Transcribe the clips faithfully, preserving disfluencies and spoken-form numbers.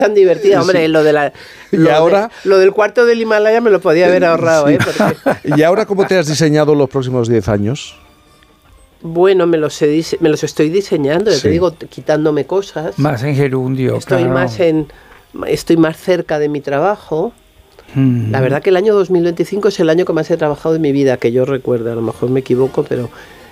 tan divertida, hombre, sí. lo de la lo, ¿Y ahora? de, lo del cuarto del Himalaya me lo podía haber ahorrado, sí. ¿eh? Porque... ¿Y ahora cómo te has diseñado los próximos diez años? Bueno, me los, he, me los estoy diseñando, sí. te digo, quitándome cosas. Más en gerundio, estoy claro. más en Estoy más cerca de mi trabajo. Mm. La verdad que el año dos mil veinticinco es el año que más he trabajado en mi vida, que yo recuerdo, a lo mejor me equivoco, pero...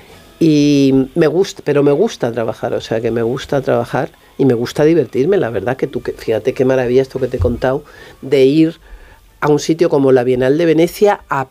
Y me gusta, pero me gusta trabajar, o sea, que me gusta trabajar y me gusta divertirme, la verdad que tú, que, fíjate qué maravilla esto que te he contado, de ir a un sitio como la Bienal de Venecia a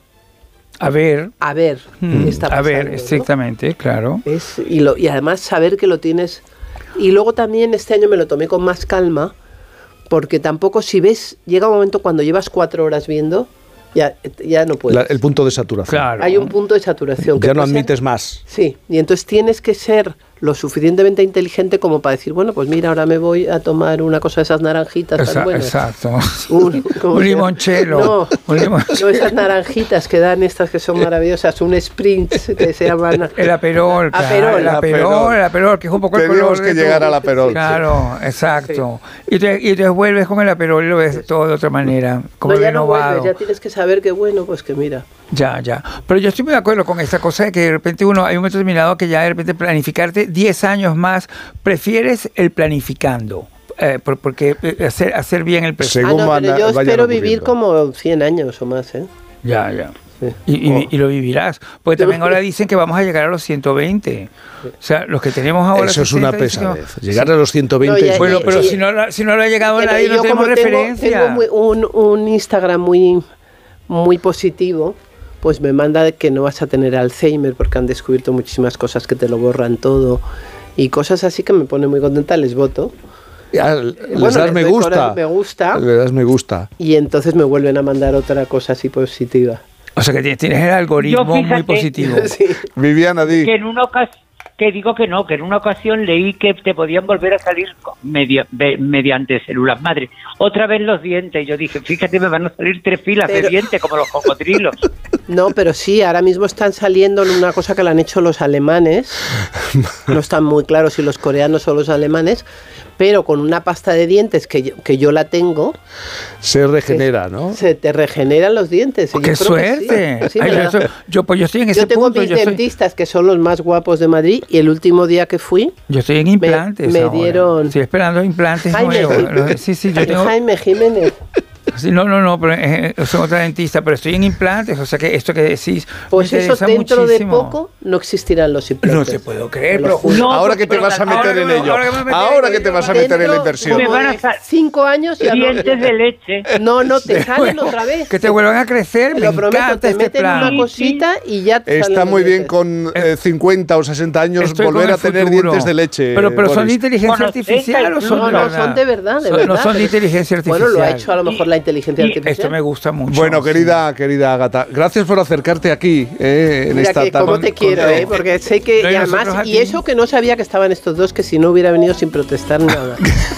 A ver. A ver. Mm, está pasando, a ver, estrictamente, ¿no? Claro. Es, y, lo, y además saber que lo tienes... Y luego también este año me lo tomé con más calma, porque tampoco si ves, llega un momento cuando llevas cuatro horas viendo, ya, ya no puedes. La, el punto de saturación. Claro. Hay un punto de saturación. Ya no admites ser, más. Sí, y entonces tienes que ser lo suficientemente inteligente como para decir, bueno, pues mira, ahora me voy a tomar una cosa de esas naranjitas Esa, tan buenas. Exacto. Un, un limonchelo. No, un limonchelo. No, esas naranjitas que dan estas que son maravillosas, un sprint que se llaman... El aperol, claro, aperol. El aperol, el aperol, que es un poco el color. Tenemos que llegar al aperol. Claro, sí. exacto. Sí. Y, te, y te vuelves con el aperol y lo ves todo de otra manera, como no, ya renovado. No vuelves, ya tienes que saber que bueno, pues que mira... Ya, ya. Pero yo estoy muy de acuerdo con esta cosa de que de repente uno, hay un momento determinado que ya de repente planificarte diez años más, prefieres el planificando. Eh, por, porque hacer, hacer bien el presente. Ah, no, pero yo espero vivir como cien años o más, ¿eh? Ya, ya. Sí. Y, y, oh. y lo vivirás. Porque también ahora dicen que vamos a llegar a los ciento veinte. O sea, los que tenemos ahora... Eso es una pesadez. Que... Llegar a los ciento veinte... No, ya, bueno, pero si no, si no lo ha llegado pero nadie, no tenemos tengo, referencia. Tengo muy, un, un Instagram muy, muy positivo... pues me manda que no vas a tener Alzheimer porque han descubierto muchísimas cosas que te lo borran todo y cosas así que me pone muy contenta, les voto. Ya, les bueno, das les me gusta. me gusta. Le das me gusta. Y entonces me vuelven a mandar otra cosa así positiva. O sea que tienes, tienes el algoritmo Yo, fíjate, muy positivo. Sí. Viviana, di. Que en una ocasión que digo que no, que en una ocasión leí que te podían volver a salir media, be, mediante células madre. Otra vez los dientes. Yo dije, fíjate, me van a salir tres filas pero... de dientes como los cocodrilos. No, pero sí, ahora mismo están saliendo en una cosa que la han hecho los alemanes. No están muy claros si los coreanos o los alemanes, pero con una pasta de dientes que yo, que yo la tengo... Se regenera, ¿no? Se te regeneran los dientes. ¡Oh, ¡qué suerte! Sí. Sí, Ay, yo, yo, pues yo estoy en ese yo tengo punto, mis yo dentistas soy... que son los más guapos de Madrid y el último día que fui... Yo estoy en implantes Me, me ahora. dieron... Estoy esperando implantes Jaime, nuevos. Sí, sí, yo tengo... Jaime Jiménez. Sí, no, no, no, pero eh, soy otra dentista, pero estoy en implantes, o sea que esto que decís pues me eso dentro muchísimo. de poco no existirán los implantes. No te puedo creer, pero no, ahora que te pero vas a meter ahora, en ello, ahora que, ahora que te vas a dentro, meter en la inversión. Me van a cinco años ya dientes no, de leche. No, no te salen bueno, otra vez. Que te vuelvan a crecer, te me lo prometo, encanta te este meten plan. una cosita y ya te Está salen muy bien dientes. con eh, cincuenta o sesenta años Estoy volver a tener futuro. dientes de leche. Pero, pero son de inteligencia Bueno, artificial o son no, de no, verdad. son de verdad, de son, verdad. No son de inteligencia artificial. Bueno, lo ha hecho a lo mejor la inteligencia y artificial. Esto me gusta mucho. Bueno, querida, querida Ágata, gracias por acercarte aquí eh, en Mira esta que etapa. cómo te quiero, eh, porque sé que no, y además y eso que no sabía que estaban estos dos, que si no hubiera venido sin protestar nada.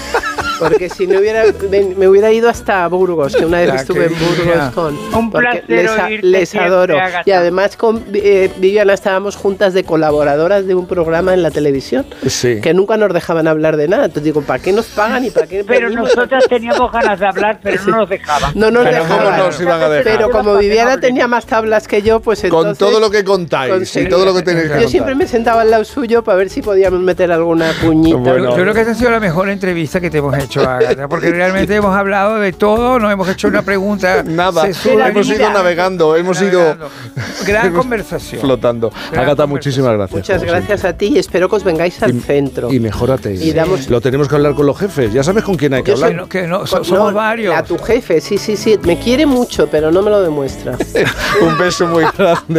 Porque si no hubiera me hubiera ido hasta Burgos, que una vez La estuve en Burgos con un placer les, a, les adoro y además con eh, Viviana estábamos juntas de colaboradoras de un programa en la televisión sí. que nunca nos dejaban hablar de nada. Entonces digo, ¿para qué nos pagan y para qué? Pero nosotras teníamos ganas de hablar, pero no nos dejaban. No nos pero dejaban. No nos iban a dejar. Pero como Viviana tenía más tablas que yo, pues entonces con todo lo que contáis con, y todo lo que tenéis que yo contar. siempre me sentaba al lado suyo para ver si podíamos meter alguna cuñita. Bueno, yo creo que esta ha sido la mejor entrevista que te hemos hecho, Ágata, porque realmente hemos hablado de todo, no hemos hecho una pregunta. Nada, hemos ido navegando, hemos navegando. ido. Gran conversación. Flotando. Ágata, muchísimas gracias. Muchas gracias a ti y espero que os vengáis al y, centro. Y mejórate. Y damos... Lo tenemos que hablar con los jefes, ya sabes con quién hay que Yo hablar. Que no, que no, so, no, somos varios. A tu jefe, sí, sí, sí. Me quiere mucho, pero no me lo demuestra. Un beso muy grande.